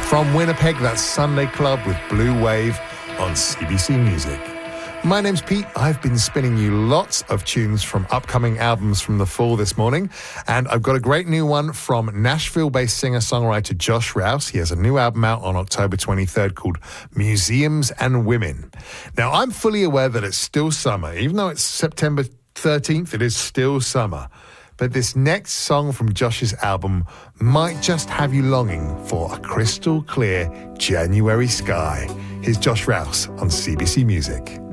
From Winnipeg, that's Sunday Club with Blue Wave on CBC Music. My name's Pete. I've been spinning you lots of tunes from upcoming albums from the fall this morning, and I've got a great new one from Nashville-based singer-songwriter Josh Rouse. He has a new album out on October 23rd called Museums and Women. Now, I'm fully aware that it's still summer. Even though it's September 13th, it is still summer. But this next song from Josh's album might just have you longing for a crystal clear January sky. Here's Josh Rouse on CBC Music.